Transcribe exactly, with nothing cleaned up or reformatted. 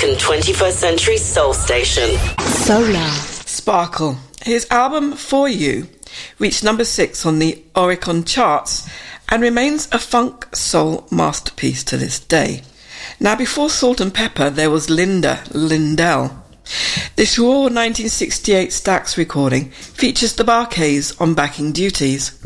American twenty-first century soul station. Solar. Sparkle. His album For You reached number six on the Oricon charts and remains a funk soul masterpiece to this day. Now, before Salt and Pepper, there was Linda Lindell. This raw nineteen sixty-eight Stax recording features the Bar-Kays on backing duties.